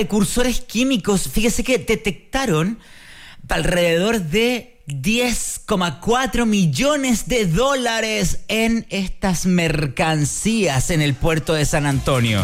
Precursores químicos, fíjese que detectaron alrededor de 10,4 millones de dólares en estas mercancías en el puerto de San Antonio.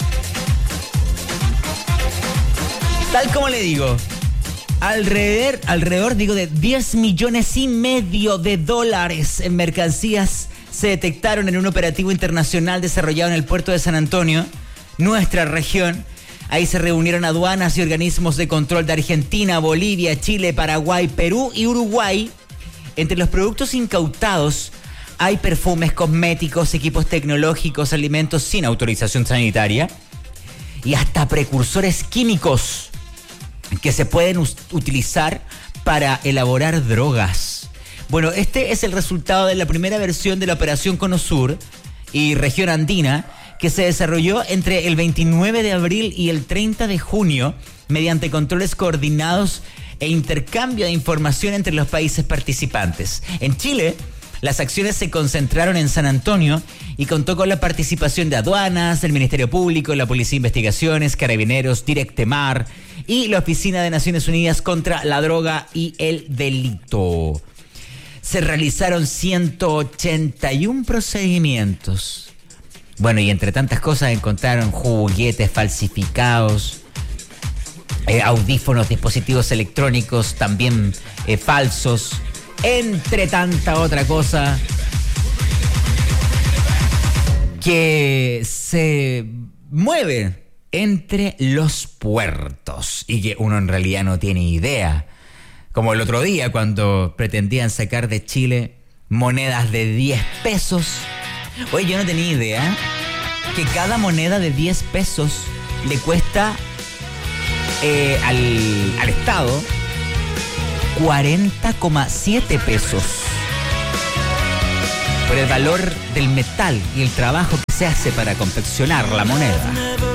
Tal como le digo, alrededor de 10 millones y medio de dólares en mercancías se detectaron en un operativo internacional desarrollado en el puerto de San Antonio, nuestra región. Ahí se reunieron aduanas y organismos de control de Argentina, Bolivia, Chile, Paraguay, Perú y Uruguay. Entre los productos incautados hay perfumes, cosméticos, equipos tecnológicos, alimentos sin autorización sanitaria y hasta precursores químicos que se pueden utilizar para elaborar drogas. Bueno, este es el resultado de la primera versión de la Operación Cono Sur y Región Andina, que se desarrolló entre el 29 de abril y el 30 de junio mediante controles coordinados e intercambio de información entre los países participantes. En Chile, las acciones se concentraron en San Antonio y contó con la participación de aduanas, del Ministerio Público, la Policía de Investigaciones, Carabineros, Directemar y la Oficina de Naciones Unidas contra la Droga y el Delito. Se realizaron 181 procedimientos. Bueno, y entre tantas cosas encontraron juguetes falsificados, audífonos, dispositivos electrónicos también falsos, entre tanta otra cosa que se mueve entre los puertos y que uno en realidad no tiene idea. Como el otro día cuando pretendían sacar de Chile monedas de 10 pesos. Oye, yo no tenía idea que cada moneda de 10 pesos le cuesta al Estado 40,7 pesos. Por el valor del metal y el trabajo que se hace para confeccionar la moneda.